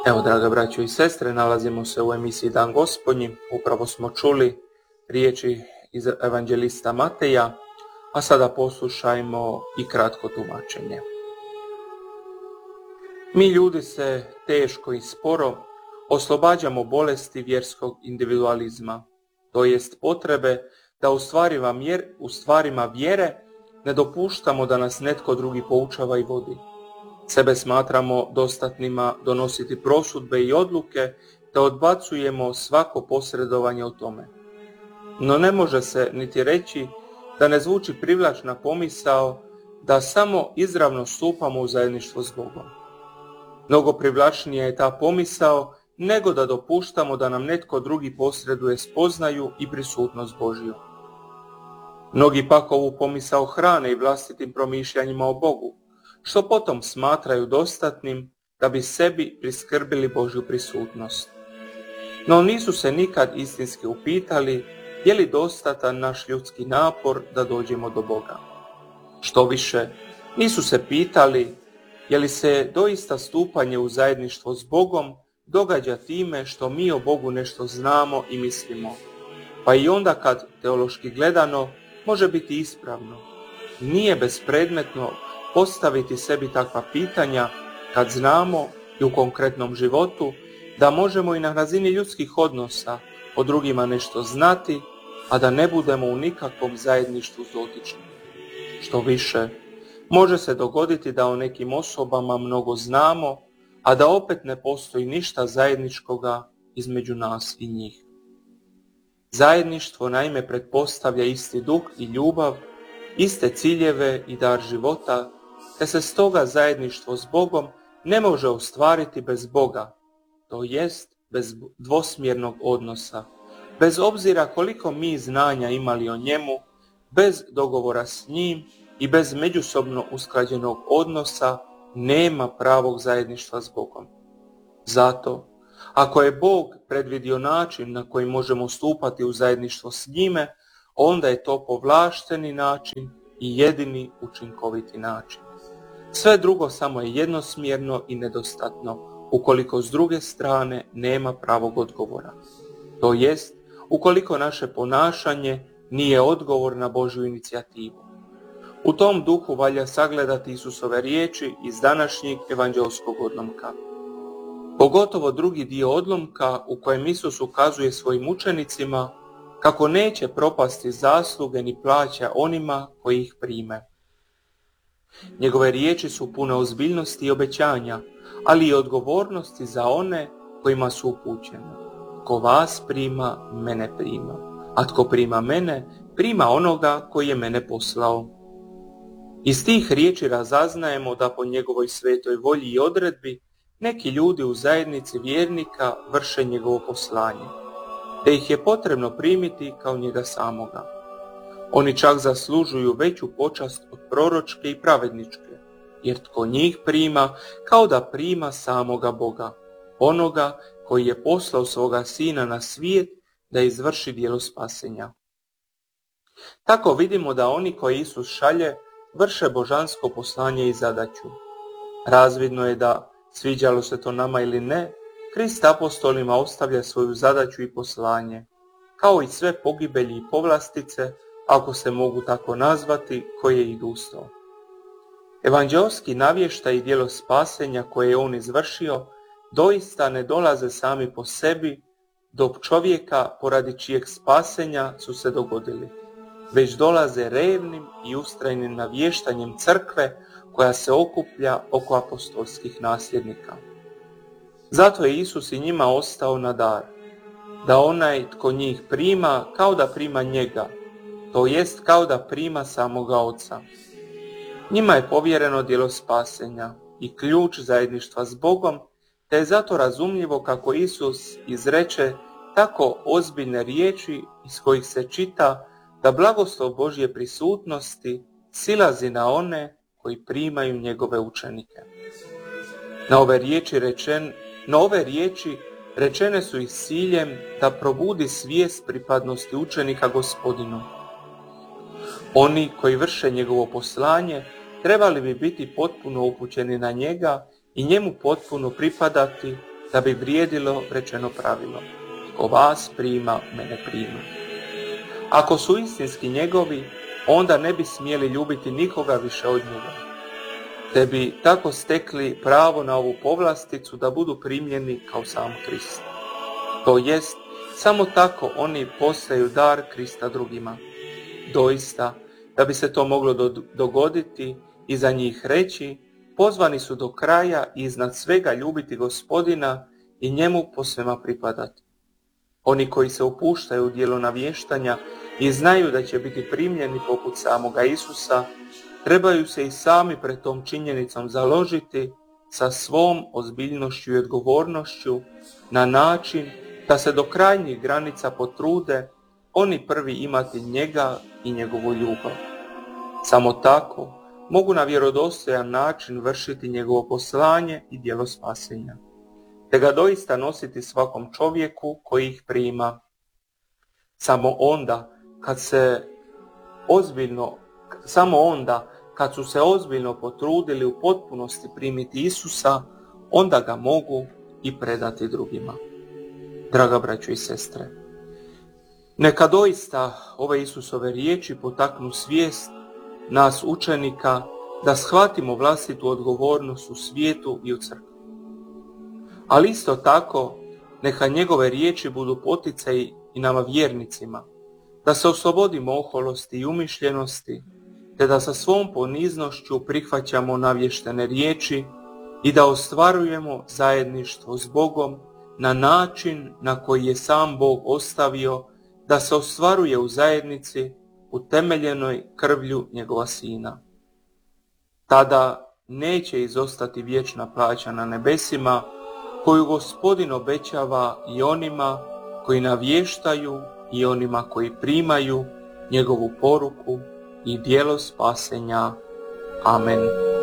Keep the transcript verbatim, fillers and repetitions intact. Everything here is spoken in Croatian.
Evo, draga braćo i sestre, nalazimo se u emisiji Dan Gospodnji. Upravo smo čuli riječi iz evanđelista Mateja, a sada poslušajmo i kratko tumačenje. Mi ljudi se teško i sporo oslobađamo bolesti vjerskog individualizma, to jest potrebe da u stvarima, mjer, u stvarima vjere ne dopuštamo da nas netko drugi poučava i vodi. Sebe smatramo dostatnima donositi prosudbe i odluke, te odbacujemo svako posredovanje o tome. No ne može se niti reći da ne zvuči privlačna pomisao da samo izravno stupamo u zajedništvo s Bogom. Mnogo privlačnija je ta pomisao nego da dopuštamo da nam netko drugi posreduje spoznaju i prisutnost Božju. Mnogi pak ovu pomisao hrane i vlastitim promišljanjima o Bogu, što potom smatraju dostatnim da bi sebi priskrbili Božju prisutnost. No nisu se nikad istinski upitali je li dostatan naš ljudski napor da dođemo do Boga. Što više, nisu se pitali je li se doista stupanje u zajedništvo s Bogom događa time što mi o Bogu nešto znamo i mislimo, pa i onda kad teološki gledano može biti ispravno. Nije bespredmetno postaviti sebi takva pitanja kad znamo i u konkretnom životu da možemo i na razini ljudskih odnosa o drugima nešto znati, a da ne budemo u nikakvom zajedništvu s dotičnim. Što više, može se dogoditi da o nekim osobama mnogo znamo, a da opet ne postoji ništa zajedničkoga između nas i njih. Zajedništvo naime pretpostavlja isti duh i ljubav, iste ciljeve i dar života, te se stoga zajedništvo s Bogom ne može ostvariti bez Boga, to jest bez dvosmjernog odnosa, bez obzira koliko mi znanja imali o njemu, bez dogovora s njim i bez međusobno usklađenog odnosa nema pravog zajedništva s Bogom. Zato, ako je Bog predvidio način na koji možemo stupati u zajedništvo s njime, onda je to povlašteni način i jedini učinkoviti način. Sve drugo samo je jednosmjerno i nedostatno, ukoliko s druge strane nema pravog odgovora. To jest, ukoliko naše ponašanje nije odgovor na Božju inicijativu. U tom duhu valja sagledati Isusove riječi iz današnjeg evanđelskog odlomka. Pogotovo drugi dio odlomka u kojem Isus ukazuje svojim učenicima kako neće propasti zasluge ni plaća onima koji ih prime. Njegove riječi su pune ozbiljnosti i obećanja, ali i odgovornosti za one kojima su upućene. Ko vas prima, mene prima, a tko prima mene, prima onoga koji je mene poslao. Iz tih riječi razaznajemo da po njegovoj svetoj volji i odredbi neki ljudi u zajednici vjernika vrše njegovo poslanje, te ih je potrebno primiti kao njega samoga. Oni čak zaslužuju veću počast od proročke i pravedničke, jer tko njih prima kao da prima samoga Boga, onoga koji je poslao svoga sina na svijet da izvrši djelo spasenja. Tako vidimo da oni koji Isus šalje vrše božansko poslanje i zadaću. Razvidno je da, sviđalo se to nama ili ne, Krist apostolima ostavlja svoju zadaću i poslanje, kao i sve pogibelji i povlastice, ako se mogu tako nazvati, koje idu uz to. Evanđelski navještaj i djelo spasenja koje je on izvršio doista ne dolaze sami po sebi, dok čovjeka poradi čijeg spasenja su se dogodili, već dolaze revnim i ustrajnim navještanjem crkve koja se okuplja oko apostolskih nasljednika. Zato je Isus i njima ostao na dar, da onaj tko njih prima kao da prima njega, to jest kao da prima samoga Oca. Njima je povjereno djelo spasenja i ključ zajedništva s Bogom, te je zato razumljivo kako Isus izreče tako ozbiljne riječi iz kojih se čita da blagoslov Božje prisutnosti silazi na one koji primaju njegove učenike. Na ove riječi rečen, na ove riječi rečene su i s ciljem da probudi svijest pripadnosti učenika Gospodinu. Oni koji vrše njegovo poslanje trebali bi biti potpuno upućeni na njega i njemu potpuno pripadati da bi vrijedilo rečeno pravilo: ko vas prima, mene prima. Ako su istinski njegovi, onda ne bi smjeli ljubiti nikoga više od njega, te bi tako stekli pravo na ovu povlasticu da budu primljeni kao sam Krist. To jest, samo tako oni postaju dar Krista drugima. Doista, da bi se to moglo do- dogoditi i za njih reći, pozvani su do kraja i iznad svega ljubiti Gospodina i njemu posvema pripadati. Oni koji se upuštaju u djelo navještanja i znaju da će biti primljeni poput samoga Isusa, trebaju se i sami pred tom činjenicom založiti sa svom ozbiljnošću i odgovornošću na način da se do krajnjih granica potrude oni prvi imati njega i njegovu ljubav. Samo tako mogu na vjerodostojan način vršiti njegovo poslanje i djelo spasenja, te ga doista nositi svakom čovjeku koji ih prima. Samo onda kad se ozbiljno, samo onda kad su se ozbiljno potrudili u potpunosti primiti Isusa, onda ga mogu i predati drugima. Draga braćo i sestre, neka doista ove Isusove riječi potaknu svijest nas učenika da shvatimo vlastitu odgovornost u svijetu i u crkvi. Ali isto tako, neka njegove riječi budu poticaj i nama vjernicima, da se oslobodimo oholosti i umišljenosti, te da sa svom poniznošću prihvaćamo navještene riječi i da ostvarujemo zajedništvo s Bogom na način na koji je sam Bog ostavio da se ostvaruje u zajednici utemeljenoj krvlju njegova Sina. Tada neće izostati vječna plaća na nebesima, koju Gospodin obećava i onima koji navještaju i onima koji primaju njegovu poruku i djelo spasenja. Amen.